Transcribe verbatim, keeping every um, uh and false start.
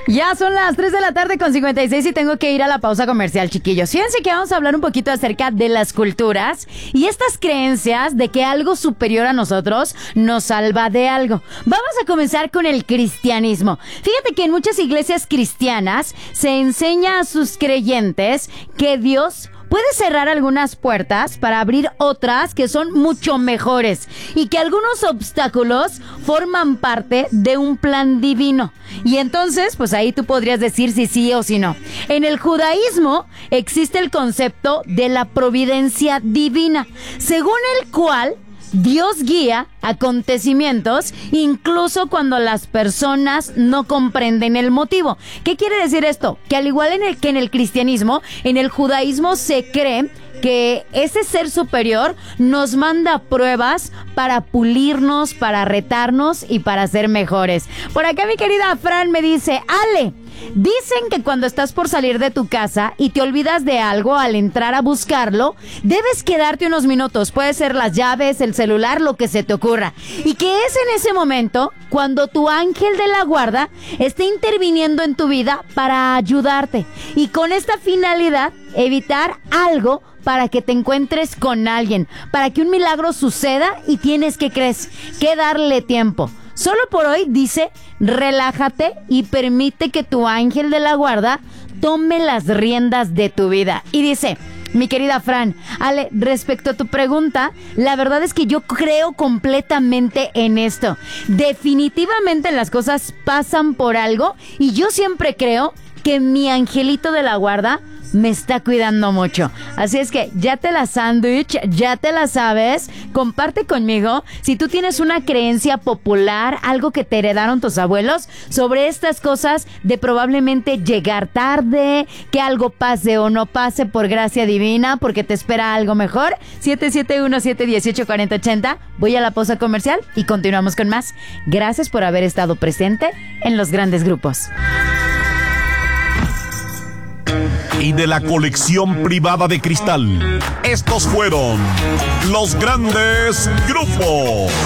Ya son las tres de la tarde con cincuenta y seis y tengo que ir a la pausa comercial, chiquillos. Fíjense que vamos a hablar un poquito acerca de las culturas y estas creencias de que algo superior a nosotros nos salva de algo. Vamos a comenzar con el cristianismo. Fíjate que en muchas iglesias cristianas se enseña a sus creyentes que Dios puede cerrar algunas puertas para abrir otras que son mucho mejores y que algunos obstáculos forman parte de un plan divino. Y entonces, pues ahí tú podrías decir si sí o si no. En el judaísmo existe el concepto de la providencia divina, según el cual Dios guía acontecimientos incluso cuando las personas no comprenden el motivo. ¿Qué quiere decir esto? Que al igual en el, que en el cristianismo, en el judaísmo se cree que ese ser superior nos manda pruebas para pulirnos, para retarnos y para ser mejores. Por acá mi querida Fran me dice: Ale, dicen que cuando estás por salir de tu casa y te olvidas de algo al entrar a buscarlo, debes quedarte unos minutos, puede ser las llaves, el celular, lo que se te ocurra, y que es en ese momento cuando tu ángel de la guarda esté interviniendo en tu vida para ayudarte, y con esta finalidad evitar algo para que te encuentres con alguien, para que un milagro suceda, y tienes que creer que darle tiempo. Solo por hoy, dice, relájate y permite que tu ángel de la guarda tome las riendas de tu vida. Y dice, mi querida Fran, Ale, respecto a tu pregunta, la verdad es que yo creo completamente en esto. Definitivamente las cosas pasan por algo y yo siempre creo que mi angelito de la guarda me está cuidando mucho. Así es que ya te la sándwich, ya te la sabes. Comparte conmigo si tú tienes una creencia popular, algo que te heredaron tus abuelos sobre estas cosas de probablemente llegar tarde, que algo pase o no pase por gracia divina, porque te espera algo mejor. siete siete uno, siete uno ocho, cuatro cero ocho cero. Voy a la pausa comercial y continuamos con más. Gracias por haber estado presente en Los Grandes Grupos. Y de la colección privada de Cristal, estos fueron Los Grandes Grupos.